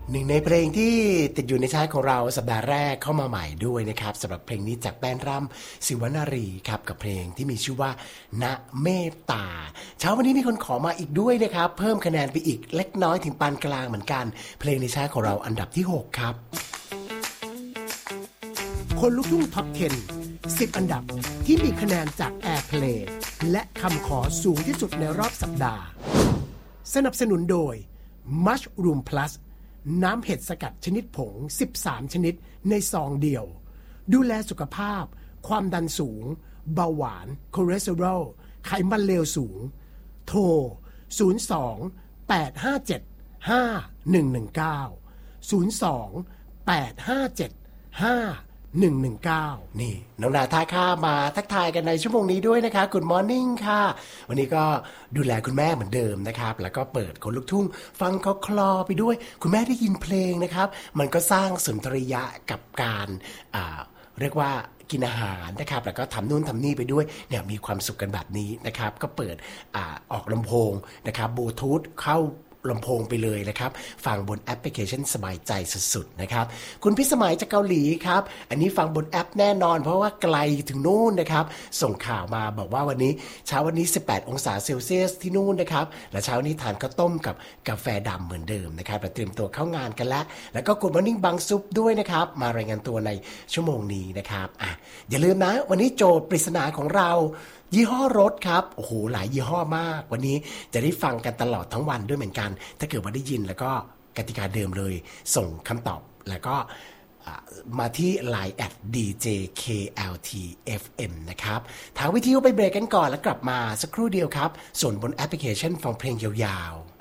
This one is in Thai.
หนึ่งในเพลงที่ติดอยู่ในชาร์ตของเราสัปดาห์แรกเข้ามาใหม่ด้วยนะครับสำหรับเพลงนี้จากแป้นรำศิวนารีครับกับเพลงที่มีชื่อว่าณเมตตาเช้าวันนี้มีคนขอมาอีกด้วยนะครับเพิ่มคะแนนไปอีกเล็กน้อยถึงปานกลางเหมือนกันเพลงในชาร์ตของเราอันดับที่6ครับคนลุกทุ่งท็อป 10 10 อันดับที่มีคะแนนจาก Airplay และคำขอสูงที่สุดในรอบสัปดาห์สนับสนุนโดย Mushroom Plus น้ำเห็ดสกัดชนิดผง13ชนิดในซองเดียวดูแลสุขภาพความดันสูงเบาหวานคอเลสเตอรอลไขมันเลวสูงโทร02 857 5119 02 857 5119นี่น้องนาท่าข้ามาทักทายกันในชั่วโมงนี้ด้วยนะคะ Good Morning ค่ะวันนี้ก็ดูแลคุณแม่เหมือนเดิมนะครับแล้วก็เปิดคนลูกทุ่งฟังเขาคลอไปด้วยคุณแม่ได้ยินเพลงนะครับมันก็สร้างสุนทรียะกับการเรียกว่ากินอาหารนะครับแล้วก็ทำนู่นทำนี่ไปด้วยเนี่ยมีความสุขกันแบบนี้นะครับก็เปิดออกลำโพงนะครับบลูทูธเข้าลำโพงไปเลยนะครับฟังบนแอปพลิเคชันสบายใจสุดๆนะครับคุณพิสมัยจากเกาหลีครับอันนี้ฟังบนแอปแน่นอนเพราะว่าไกลถึงนู่นนะครับส่งข่าวมาบอกว่าวันนี้เช้าวันนี้18องศาเซลเซียสที่นู่นนะครับและเช้านี้ทานข้าวต้มกับกาแฟดำเหมือนเดิมนะครับเราเตรียมตัวเข้างานกันแล้วก็Good Morningบังซุปด้วยนะครับมารายงานตัวในชั่วโมงนี้นะครับอย่าลืมนะวันนี้โจทย์ปริศนาของเรายี่ห้อรถครับโอ้โหหลายยี่ห้อมากวันนี้จะได้ฟังกันตลอดทั้งวันด้วยเหมือนกันถ้าเกิดว่าได้ยินแล้วก็กติกาเดิมเลยส่งคำตอบแล้วก็มาที่ Line @djkltfm นะครับทางวิทยุไปเบรกกันก่อนแล้วกลับมาสักครู่เดียวครับส่วนบนแอปพลิเคชันฟังเพลงยาวๆ